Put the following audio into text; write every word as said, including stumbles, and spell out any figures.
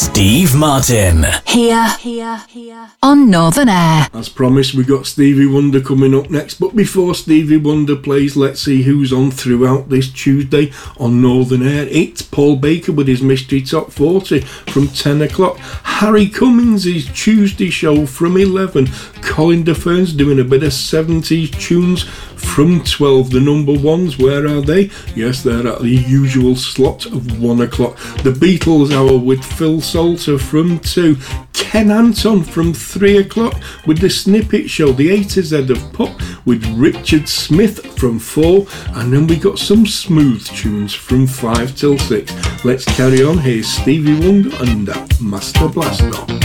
Steve Martin. Here, here, here. On Northern Air. As promised, we got Stevie Wonder coming up next. But before Stevie Wonder plays, let's see who's on throughout this Tuesday on Northern Air. It's Paul Baker with his Mystery Top forty from ten o'clock. Harry Cummings' Tuesday show from eleven. Colin DeFern's doing a bit of seventies tunes from twelve. The number ones, where are they? Yes, they're at the usual slot of one o'clock. The Beatles Hour with Phil Salter from two. Ken Anton from three o'clock with the Snippet Show, the A to Z of Pop with Richard Smith from four. And then we got some smooth tunes from five till six. Let's carry on. Here's Stevie Wonder and Master Blaster.